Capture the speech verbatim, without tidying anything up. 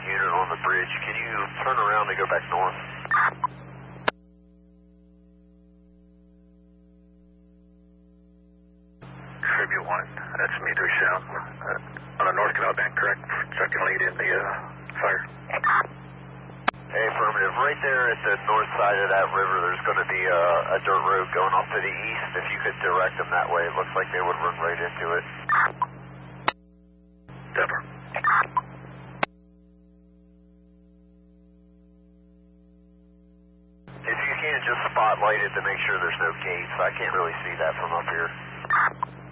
unit on the bridge. Can you turn around and go back north? Tribute one, that's me to south. Uh, on the North Canal Bank, correct? Second lead in the uh, fire. Hey, affirmative. Right there at the north side of that river, there's going to be a, a dirt road going off to the east. If you could direct them that way, it looks like they would run right into it. Denver. If you can, just spotlight it to make sure there's no gates. I can't really see that from up here.